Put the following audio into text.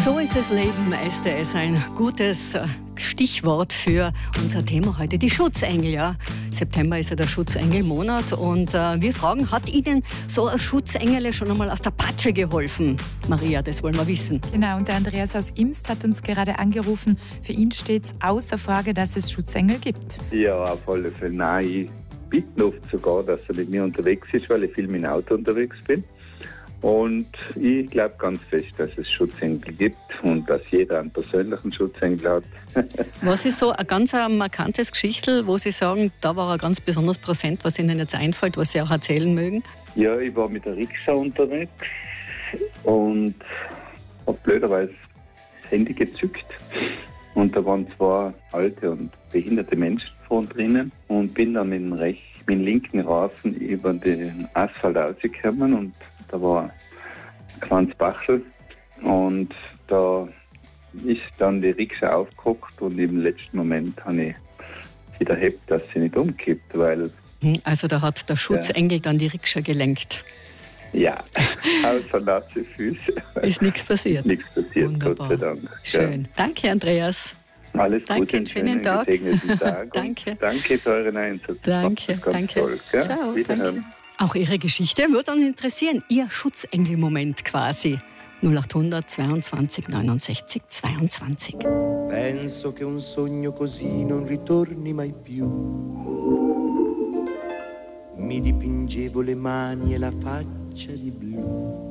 So ist das Leben, STS, ein gutes Stichwort für unser Thema heute, die Schutzengel. Ja. September ist ja der Schutzengelmonat und wir fragen, hat Ihnen so ein Schutzengel schon einmal aus der Patsche geholfen? Maria, das wollen wir wissen. Genau, und der Andreas aus Imst hat uns gerade angerufen. Für ihn steht es außer Frage, dass es Schutzengel gibt. Ja, auf alle Fälle. Nein, ich bitte oft sogar, dass er mit mir unterwegs ist, weil ich viel mit dem Auto unterwegs bin. Und ich glaube ganz fest, dass es Schutzengel gibt und dass jeder einen persönlichen Schutzengel hat. Was ist so ein ganz markantes Geschichtel, wo Sie sagen, da war er ganz besonders präsent, was Ihnen jetzt einfällt, was Sie auch erzählen mögen? Ja, ich war mit der Rikscha unterwegs und habe blöderweise das Handy gezückt. Und da waren zwei alte und behinderte Menschen vorn drinnen und bin dann mit dem linken Rasen über den Asphalt rausgekommen und da war ein kleines Bachel und da ist dann die Rikscha aufgeguckt und im letzten Moment habe ich sie erhebt, dass sie nicht umkippt, weil... Also da hat der Schutzengel dann die Rikscha gelenkt. Ja, außer nasse Füße. Ist nichts passiert? Nichts passiert, wunderbar. Gott sei Dank. Schön. Ja. Danke, Andreas. Alles Danke, Gute, einen schönen Tag. Tag. Danke. Danke für euren Einsatz. Danke, Das ganz danke. Toll, gell? Ciao, Wiederhören. danke. Auch Ihre Geschichte würde uns interessieren. Ihr Schutzengelmoment quasi. 0800 22 69 22. Penso che un sogno così non ritorni mai più. Mi dipingevo le mani e la faccia di blu.